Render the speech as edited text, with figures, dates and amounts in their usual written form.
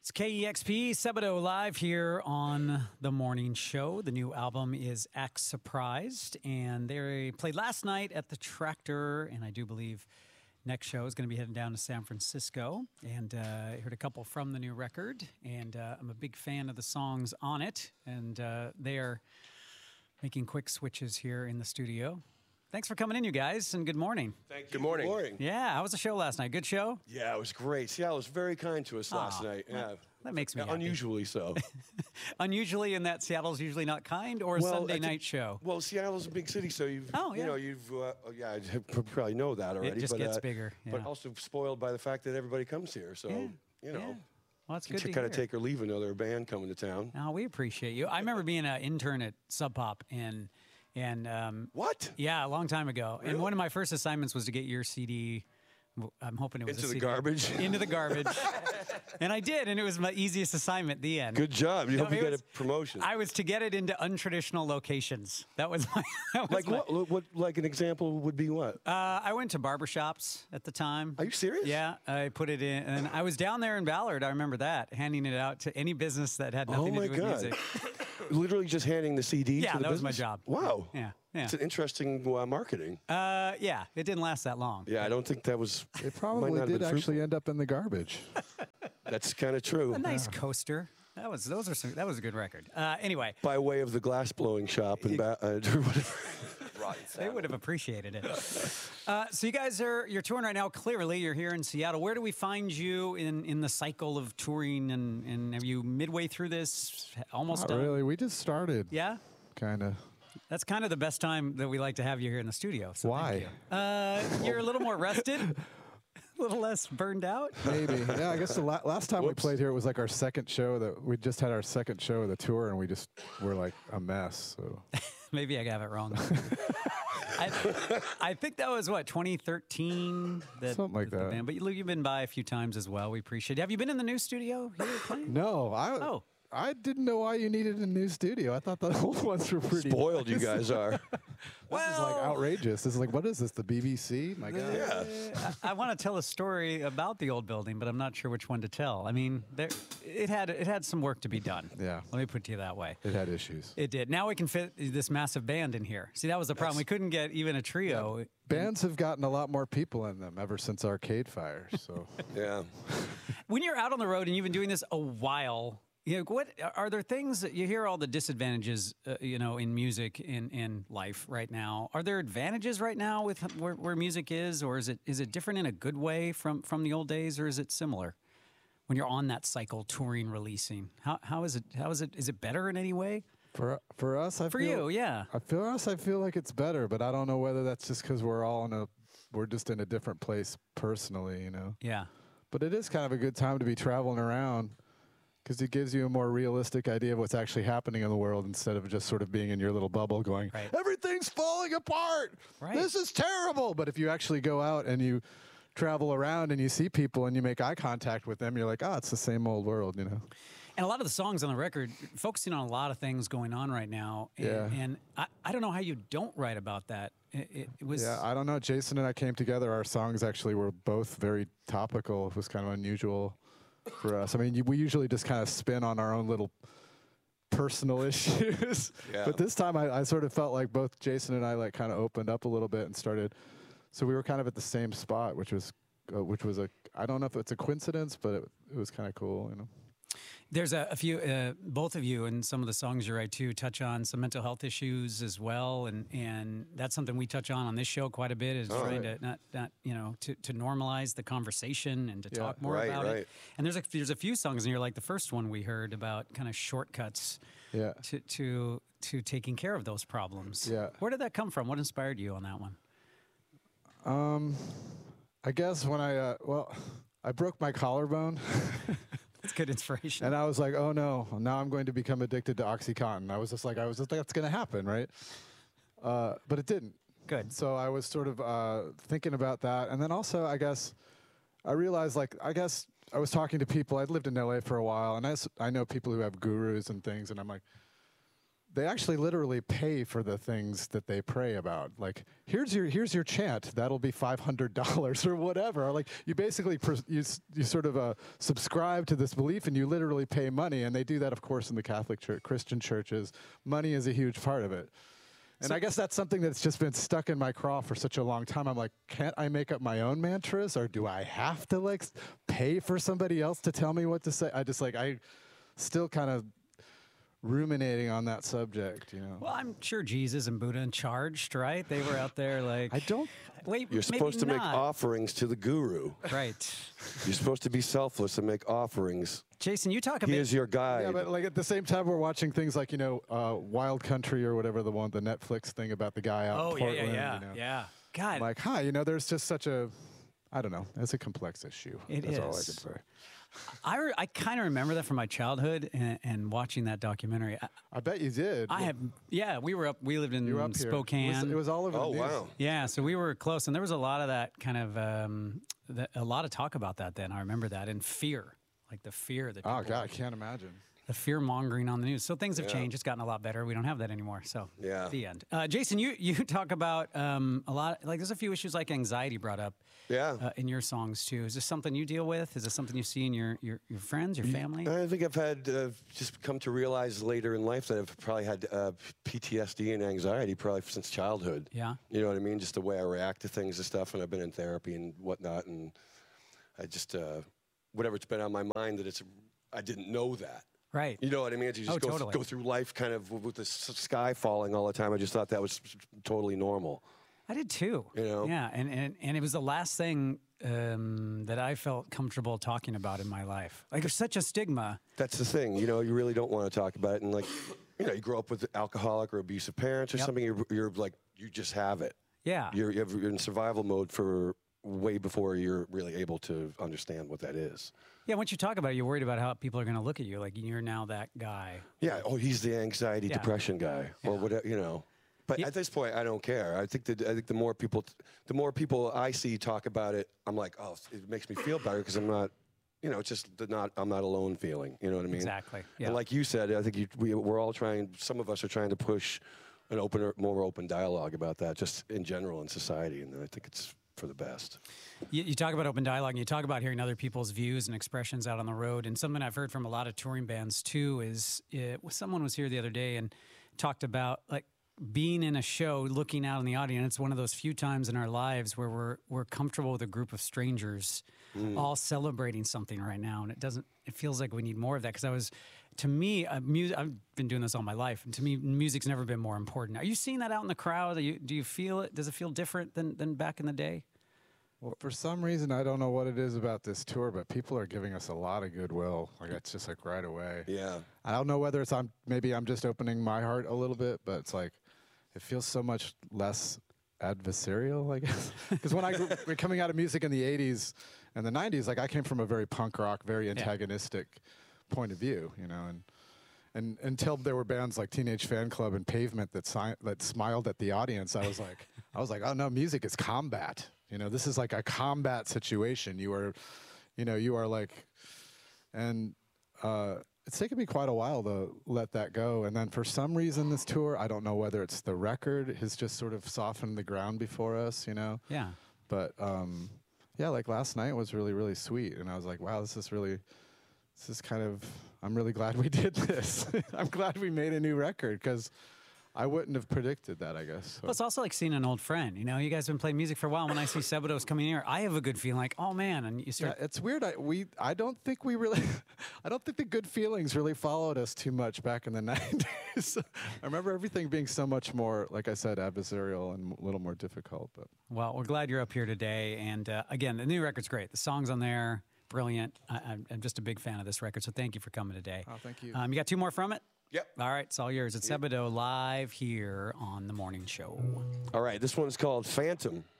It's KEXP, Sebado live here on the morning show. The new album is Act Surprised, and they played last night at the Tractor, and I do believe next show is going to be heading down to San Francisco. And I heard a couple from the new record, and I'm a big fan of the songs on it, and they are making quick switches here in the studio. Thanks for coming in, you guys, and good morning. Thank you. Good morning. Good morning. Yeah, how was the show last night? Good show? Yeah, it was great. Seattle was very kind to us last night. Yeah. That makes me happy. Unusually so. Unusually in that Seattle's usually not kind, or a Sunday night show? Well, Seattle's a big city, so you probably know that already. It just gets bigger. Yeah. But also spoiled by the fact that everybody comes here. So, you know. Yeah. Well, that's good to kind of hear. take or leave another band coming to town. No, we appreciate you. I remember being an intern at Sub Pop and what? Yeah, a long time ago. Really? And one of my first assignments was to get your CD. I'm hoping it was Into a the CD. garbage? Into the garbage. And I did, and it was my easiest assignment at the end. Good job. You hope you it get was- a promotion. I was to get it into untraditional locations. That was my. What? Like an example would be what? I went to barbershops at the time. Are you serious? Yeah, I put it in, and I was down there in Ballard. I remember that, handing it out to any business that had nothing to do with music. Literally just handing the CD Yeah, to the that was my business? job. Wow. Yeah. It's an interesting marketing. Yeah, it didn't last that long. Yeah, I don't think that was. It might probably not have did been actually fruitful. end up in the garbage. That's kind of true. A nice coaster. That was a good record. Anyway, By way of the glass blowing shop and whatever. they would have appreciated it. So you guys you're touring right now. Clearly, you're here in Seattle. Where do we find you in the cycle of touring? And are you midway through this? Almost Not done? really. We just started. Yeah. Kind of. That's kind of the best time that we like to have you here in the studio. So Why? Thank you. You're a little more rested, a little less burned out. Maybe. Yeah, I guess the last time we played here, it was like our second show. That we just had our second show of the tour, and we just were like a mess. So Maybe I have it wrong. I think that was, what, 2013? Something like that. Band. But you've been by a few times as well. We appreciate it. Have you been in the new studio here playing? no, I didn't know why you needed a new studio. I thought the old ones were pretty Spoiled you guys are. This is like outrageous. This is like, what is this? The BBC? My God. Yeah. I want to tell a story about the old building, but I'm not sure which one to tell. I mean, it had some work to be done. Yeah. Let me put it to you that way. It had issues. It did. Now we can fit this massive band in here. See, that was the problem. We couldn't get even a trio. Bands have gotten a lot more people in them ever since Arcade Fire. So Yeah. When you're out on the road and you've been doing this a while, what are there things that you hear all the disadvantages, in music in life right now? Are there advantages right now with where music is, or is it different in a good way from the old days, or is it similar when you're on that cycle, touring, releasing? How is it? Is it better in any way? For us, I For you? I feel like it's better, but I don't know whether that's just because we're just in a different place personally, Yeah. But it is kind of a good time to be traveling around because it gives you a more realistic idea of what's actually happening in the world instead of just sort of being in your little bubble going, Right. everything's falling apart. Right. This is terrible. But if you actually go out and you travel around and you see people and you make eye contact with them, you're like, it's the same old world, And a lot of the songs on the record focusing on a lot of things going on right now. And I don't know how you don't write about that. It was. Yeah, I don't know. Jason and I came together. Our songs actually were both very topical. It was kind of unusual for us. I mean, we usually just kind of spin on our own little personal issues. Yeah. But this time I sort of felt like both Jason and I like kind of opened up a little bit and started. So we were kind of at the same spot, which was I don't know if it's a coincidence, but it was kind of cool, There's a few, both of you, and some of the songs you write too, touch on some mental health issues as well, and that's something we touch on this show quite a bit. Is trying to not to normalize the conversation and to talk more about it. And there's a few songs, and you're like the first one we heard about kind of shortcuts. Yeah. To taking care of those problems. Yeah. Where did that come from? What inspired you on that one? I guess when I broke my collarbone. It's good inspiration. And I was like, oh no, now I'm going to become addicted to OxyContin. I was just like, that's going to happen, right? But it didn't. Good. So I was sort of thinking about that. And then also, I guess, I realized, I was talking to people. I'd lived in LA for a while, and I know people who have gurus and things, and I'm like, they actually literally pay for the things that they pray about. Like, here's your chant, that'll be $500 or whatever. Like, you basically you sort of subscribe to this belief, and you literally pay money. And they do that, of course, in the Catholic Church, Christian churches. Money is a huge part of it. And I guess that's something that's just been stuck in my craw for such a long time. I'm like, can't I make up my own mantras, or do I have to like pay for somebody else to tell me what to say? I still kind of ruminating on that subject, you know. Well, I'm sure Jesus and Buddha charged, right? They were out there like. I don't. Wait, You're supposed to make offerings to the guru. Right. You're supposed to be selfless and make offerings. Jason, you talk about. He is your guide. Yeah, but like at the same time, we're watching things like, you know, Wild Country or whatever, the Netflix thing about the guy out in Portland. yeah. You know. Yeah. God. Like, you know, there's just such a, I don't know, it's a complex issue. That's all I can say. I kind of remember that from my childhood and watching that documentary. I bet you did. I have, yeah. We lived in up here. Spokane. It was all over the news. Wow. Yeah, so we were close, and there was a lot of that kind of, a lot of talk about that then. I remember that, and fear, like the fear that people, Oh, God, I can't imagine. the fear mongering on the news. So things have changed. It's gotten a lot better. We don't have that anymore. So Yeah. the end. Jason, you talk about a lot, like there's a few issues like anxiety brought up in your songs too. Is this something you deal with? Is this something you see in your friends, your family? I think I've had just come to realize later in life that I've probably had PTSD and anxiety probably since childhood. Yeah. You know what I mean? Just the way I react to things and stuff, and I've been in therapy and whatnot, and I just, whatever's been on my mind that I didn't know that. Right. You know what I mean? You just totally. go through life kind of with the sky falling all the time. I just thought that was totally normal. I did too. You know? Yeah, and it was the last thing that I felt comfortable talking about in my life. Like there's such a stigma. That's the thing. You know, you really don't want to talk about it. And like, you know, you grow up with alcoholic or abusive parents or something. You're like, you just have it. Yeah. You're in survival mode for way before you're really able to understand what that is. Yeah, once you talk about it, you're worried about how people are going to look at you. Like you're now that guy. Yeah. Oh, he's the anxiety, depression guy, or whatever. You know. But at this point, I don't care. I think the more people I see talk about it, I'm like, oh, it makes me feel better because I'm not, you know, it's just I'm not alone feeling. You know what I mean? Exactly. Yeah. And like you said, I think we're all trying. Some of us are trying to push an more open dialogue about that, just in general in society, and I think it's for the best. You talk about open dialogue, and you talk about hearing other people's views and expressions out on the road. And something I've heard from a lot of touring bands too is someone was here the other day and talked about like being in a show, looking out in the audience. It's one of those few times in our lives where we're comfortable with a group of strangers all celebrating something right now, and it feels like we need more of that. Because to me, I've been doing this all my life, and to me, music's never been more important. Are you seeing that out in the crowd? Do you feel it? Does it feel different than back in the day? Well, for some reason, I don't know what it is about this tour, but people are giving us a lot of goodwill. Like, it's just like right away. Yeah. I don't know whether maybe I'm just opening my heart a little bit, but it's like, it feels so much less adversarial, I guess. Because when we're coming out of music in the 80s and the 90s, like I came from a very punk rock, very antagonistic point of view, you know, and until there were bands like Teenage Fan Club and Pavement that smiled at the audience, I was like, oh no, music is combat. You know, this is like a combat situation. You are like, and it's taken me quite a while to let that go. And then for some reason, this tour, I don't know whether it's the record, has just sort of softened the ground before us, you know? Yeah. But yeah, like last night was really, really sweet. And I was like, wow, I'm really glad we did this. I'm glad we made a new record because I wouldn't have predicted that, I guess. So. Well, it's also like seeing an old friend. You know, you guys have been playing music for a while. When I see Sebadoh coming here, I have a good feeling like, oh man, and you start. Yeah, it's weird. I don't think we really, I don't think the good feelings really followed us too much back in the 90s. I remember everything being so much more, like I said, adversarial and a little more difficult. But well, we're glad you're up here today. And again, the new record's great. The songs on there, brilliant. I'm just a big fan of this record. So thank you for coming today. Oh, thank you. You got two more from it? Yep. All right, it's all yours. It's Sebadoh live here on The Morning Show. All right, this one's called Phantom.